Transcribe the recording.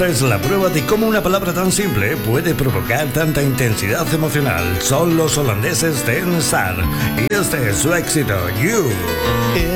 Esta es la prueba de cómo una palabra tan simple puede provocar tanta intensidad emocional. Son los holandeses Ten Star y este es su éxito, You.